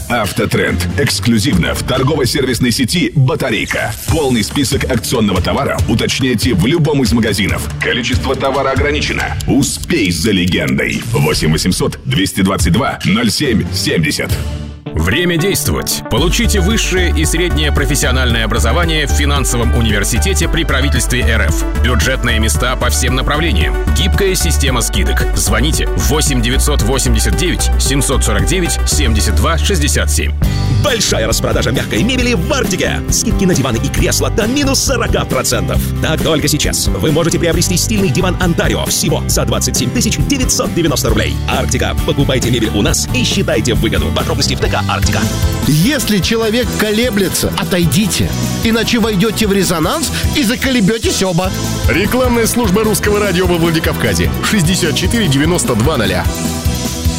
«Автотренд». Эксклюзивно в торгово-сервисной сети «Батарейка». Полный список акционного товара уточняйте в любом из магазинов. Количество товара ограничено. Успей за легендой. 8 800 222 07 70. Время действовать. Получите высшее и среднее профессиональное образование в финансовом университете при правительстве РФ. Бюджетные места по всем направлениям. Гибкая система скидок. Звоните 8 989 749 72 67. Большая распродажа мягкой мебели в Артике. Скидки на диваны и кресла до минус 40%. Так только сейчас вы можете приобрести стильный диван Онтарио всего за 27 990 рублей. Артика. Покупайте мебель у нас и считайте выгоду. Подробности в ТК Артика. Если человек колеблется, отойдите. Иначе войдете в резонанс и заколебетесь оба. Рекламная служба Русского радио во Владикавказе. 64 92 0.